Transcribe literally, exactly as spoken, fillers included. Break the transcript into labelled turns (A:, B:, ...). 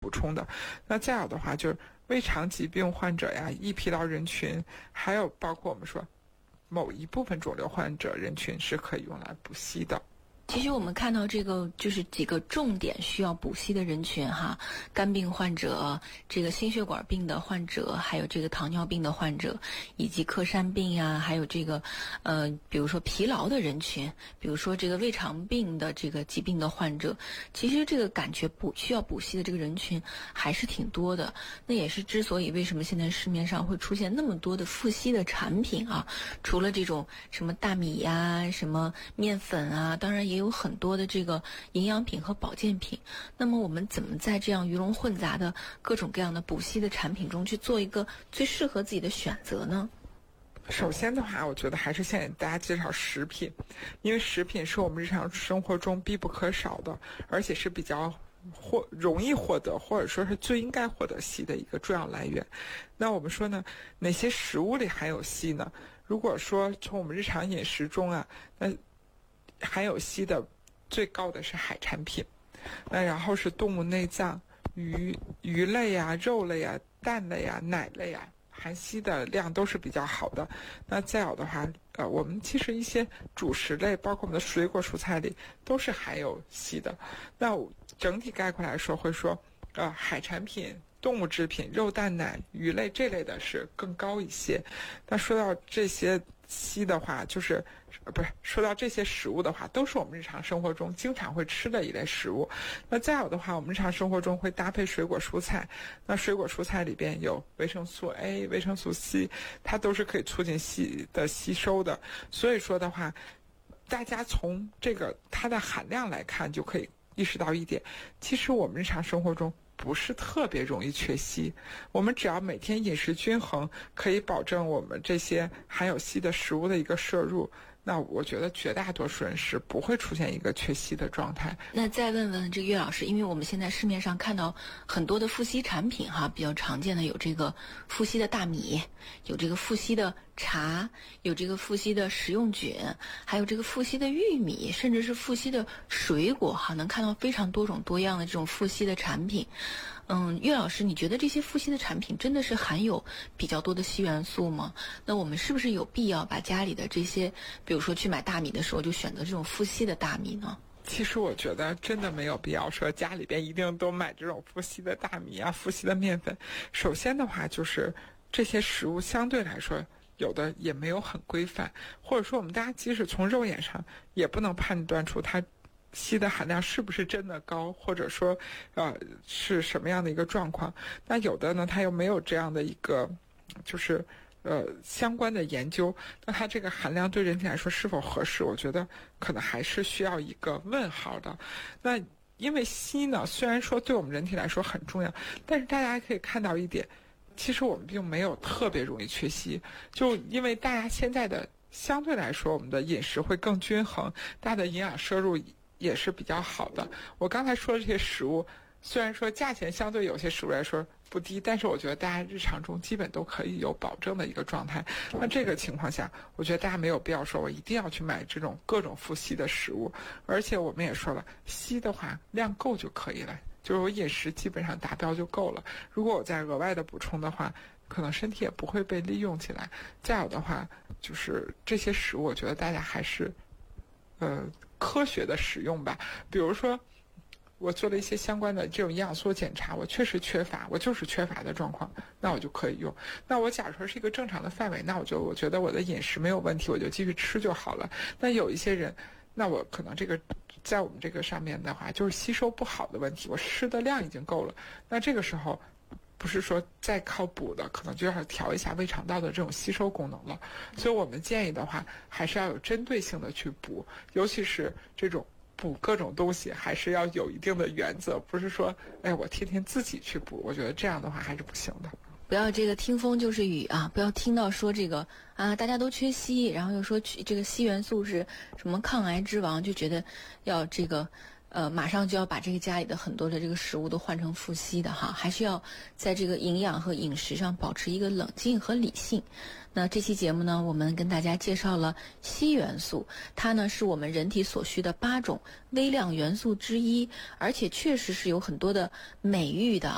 A: 补充的。那再有的话就是胃肠疾病患者呀、易疲劳人群，还有包括我们说某一部分肿瘤患者人群是可以用来补硒的。
B: 其实我们看到这个就是几个重点需要补硒的人群哈，肝病患者、这个心血管病的患者，还有这个糖尿病的患者，以及克山病呀，还有这个呃，比如说疲劳的人群，比如说这个胃肠病的这个疾病的患者，其实这个感觉补需要补硒的这个人群还是挺多的。那也是之所以为什么现在市面上会出现那么多的复硒的产品啊，除了这种什么大米呀、什么面粉啊，当然也有很多的这个营养品和保健品。那么我们怎么在这样鱼龙混杂的各种各样的补硒的产品中去做一个最适合自己的选择呢？
A: 首先的话，我觉得还是先给大家介绍食品，因为食品是我们日常生活中必不可少的，而且是比较获容易获得，或者说是最应该获得硒的一个重要来源。那我们说呢，哪些食物里含有硒呢？如果说从我们日常饮食中啊，那含有硒的最高的是海产品，那然后是动物内脏、鱼鱼类呀、肉类呀、蛋类呀、奶类呀，含硒的量都是比较好的。那再有的话，呃，我们其实一些主食类，包括我们的水果、蔬菜里，都是含有硒的。那整体概括来说，会说，呃，海产品、动物制品、肉、蛋、奶、鱼类这类的是更高一些。那说到这些硒的话，就是不是说到这些食物的话，都是我们日常生活中经常会吃的一类食物。那再有的话，我们日常生活中会搭配水果蔬菜，那水果蔬菜里边有维生素 A、维生素 C， 它都是可以促进硒的吸收的。所以说的话，大家从这个它的含量来看，就可以意识到一点，其实我们日常生活中不是特别容易缺硒，我们只要每天饮食均衡，可以保证我们这些含有硒的食物的一个摄入，那我觉得绝大多数人是不会出现一个缺硒的状态。
B: 那再问问这个岳老师，因为我们现在市面上看到很多的复硒产品哈，比较常见的有这个复硒的大米，有这个复硒的茶，有这个复硒的食用菌，还有这个复硒的玉米，甚至是复硒的水果哈，能看到非常多种多样的这种复硒的产品。嗯，岳老师，你觉得这些复硒的产品真的是含有比较多的硒元素吗？那我们是不是有必要把家里的这些，比如说去买大米的时候就选择这种复硒的大米呢？
A: 其实我觉得真的没有必要说家里边一定都买这种复硒的大米啊、复硒的面粉。首先的话，就是这些食物相对来说有的也没有很规范，或者说我们大家即使从肉眼上也不能判断出它硒的含量是不是真的高，或者说呃是什么样的一个状况。那有的呢，它又没有这样的一个就是呃相关的研究，那它这个含量对人体来说是否合适，我觉得可能还是需要一个问号的。那因为硒呢，虽然说对我们人体来说很重要，但是大家可以看到一点，其实我们并没有特别容易缺硒，就因为大家现在的相对来说我们的饮食会更均衡，大家的营养摄入也是比较好的。我刚才说的这些食物，虽然说价钱相对有些食物来说不低，但是我觉得大家日常中基本都可以有保证的一个状态。那这个情况下，我觉得大家没有必要说我一定要去买这种各种富硒的食物。而且我们也说了，硒的话量够就可以了，就是我饮食基本上达标就够了。如果我再额外的补充的话，可能身体也不会被利用起来。再有的话，就是这些食物，我觉得大家还是呃科学的使用吧。比如说我做了一些相关的这种营养素检查，我确实缺乏，我就是缺乏的状况，那我就可以用。那我假如说是一个正常的范围，那我就我觉得我的饮食没有问题，我就继续吃就好了。那有一些人，那我可能这个在我们这个上面的话，就是吸收不好的问题，我吃的量已经够了，那这个时候不是说再靠补的，可能就要调一下胃肠道的这种吸收功能了。所以我们建议的话，还是要有针对性的去补，尤其是这种补各种东西还是要有一定的原则，不是说哎我天天自己去补，我觉得这样的话还是不行的。
B: 不要这个听风就是雨啊！不要听到说这个啊，大家都缺硒，然后又说这个硒元素是什么抗癌之王，就觉得要这个呃马上就要把这个家里的很多的这个食物都换成复硒的哈，还是要在这个营养和饮食上保持一个冷静和理性。那这期节目呢，我们跟大家介绍了硒元素，它呢是我们人体所需的八种微量元素之一，而且确实是有很多的美誉的。